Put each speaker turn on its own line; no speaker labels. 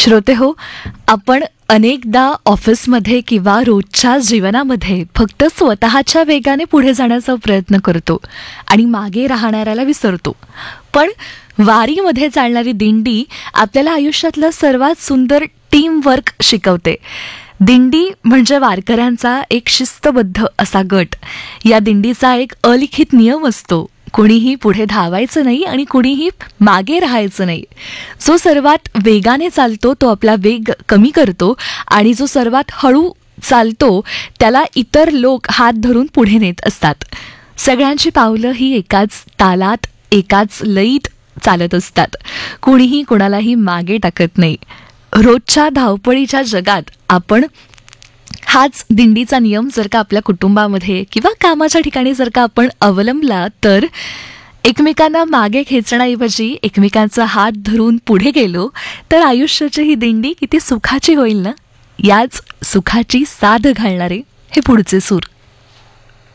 श्रोते हो, आपण अनेकदा ऑफिसमध्ये किंवा रोजच्या जीवनामध्ये फक्त स्वतःच्या वेगाने पुढे जाण्याचा प्रयत्न करतो आणि मागे राहणाऱ्याला विसरतो. पण वारीमध्ये चालणारी दिंडी आपल्याला आयुष्यातलं सर्वात सुंदर टीमवर्क शिकवते. दिंडी म्हणजे वारकऱ्यांचा एक शिस्तबद्ध असा गट. या दिंडीचा एक अलिखित नियम असतो, कुणीही पुढे धावायचं नाही आणि कुणीही मागे राहायचं नाही. जो सर्वात वेगाने चालतो तो आपला वेग कमी करतो आणि जो सर्वात हळू चालतो त्याला इतर लोक हात धरून पुढे नेत असतात. सगळ्यांची पावलं ही एकाच तालात, एकाच लयीत चालत असतात. कुणीही कोणालाही मागे टाकत नाही. रोजच्या धावपळीच्या जगात आपण हाच दिंडीचा नियम जर का आपल्या कुटुंबामध्ये किंवा कामाच्या ठिकाणी जर का आपण अवलंबला तर एकमेकांना मागे खेचण्याऐवजी एकमेकांचा हात धरून पुढे गेलो तर आयुष्याची ही दिंडी किती सुखाची होईल ना. याच सुखाची साध घालणारे हे पुढचे सूर.